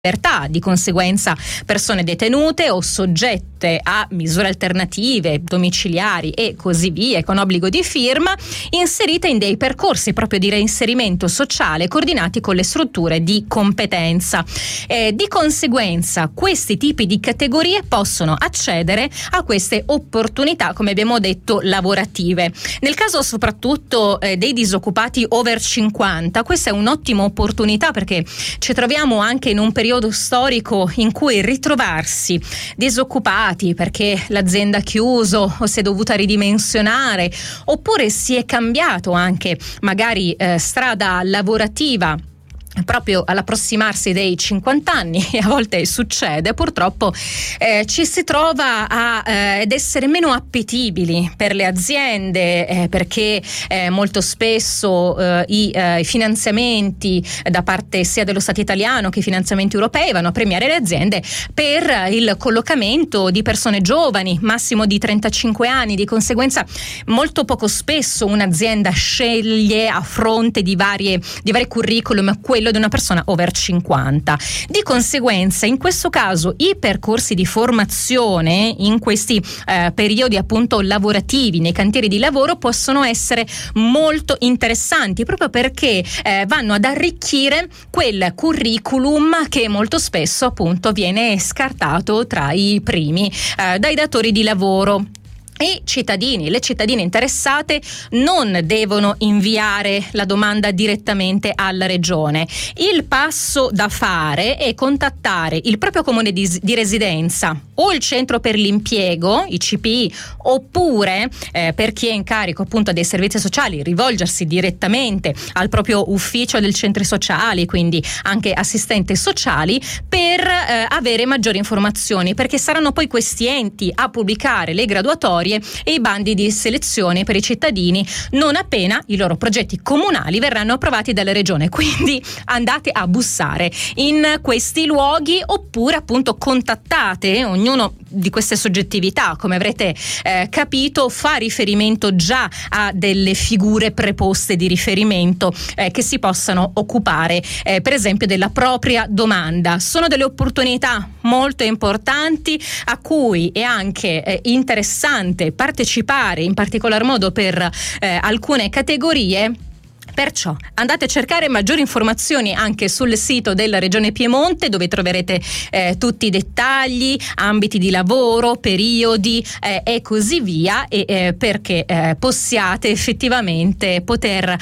libertà, di conseguenza persone detenute o soggette a misure alternative, domiciliari e così via, con obbligo di firma, inserite in dei percorsi proprio di reinserimento sociale coordinati con le strutture di competenza. Di conseguenza questi tipi di categorie possono accedere a queste opportunità, come abbiamo detto, lavorative. Nel caso soprattutto dei disoccupati over 50, questa è un'ottima opportunità perché ci troviamo anche in un periodo storico in cui ritrovarsi disoccupati perché l'azienda ha chiuso o si è dovuta ridimensionare oppure si è cambiato anche magari strada lavorativa proprio all'approssimarsi dei 50 anni, e a volte succede purtroppo, ci si trova ad essere meno appetibili per le aziende perché molto spesso i finanziamenti da parte sia dello Stato italiano che i finanziamenti europei vanno a premiare le aziende per il collocamento di persone giovani, massimo di 35 anni. Di conseguenza molto poco spesso un'azienda sceglie a fronte di vari curriculum quello di una persona over 50. Di conseguenza in questo caso i percorsi di formazione in questi periodi appunto lavorativi nei cantieri di lavoro possono essere molto interessanti proprio perché vanno ad arricchire quel curriculum che molto spesso appunto viene scartato tra i primi dai datori di lavoro. I cittadini, le cittadine interessate non devono inviare la domanda direttamente alla regione. Il passo da fare è contattare il proprio comune di residenza o il centro per l'impiego, i CPI, oppure per chi è in carico appunto dei servizi sociali rivolgersi direttamente al proprio ufficio del centri sociali, quindi anche assistenti sociali, per avere maggiori informazioni, perché saranno poi questi enti a pubblicare le graduatorie e i bandi di selezione per i cittadini non appena i loro progetti comunali verranno approvati dalla regione. Quindi andate a bussare in questi luoghi oppure appunto contattate ognuno di queste soggettività. Come avrete capito, fa riferimento già a delle figure preposte di riferimento che si possano occupare per esempio della propria domanda. Sono delle opportunità molto importanti a cui è anche interessante partecipare, in particolar modo per alcune categorie. Perciò andate a cercare maggiori informazioni anche sul sito della Regione Piemonte, dove troverete tutti i dettagli, ambiti di lavoro, periodi e così via, e perché possiate effettivamente poter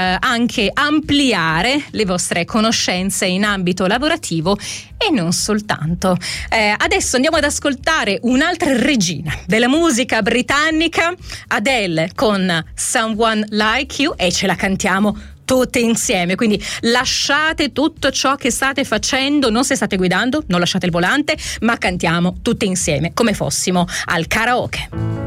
anche ampliare le vostre conoscenze in ambito lavorativo e non soltanto. Adesso andiamo ad ascoltare un'altra regina della musica britannica, Adele, con Someone Like You, e ce la cantiamo tutte insieme. Quindi lasciate tutto ciò che state facendo, non se state guidando, non lasciate il volante, ma cantiamo tutte insieme come fossimo al karaoke.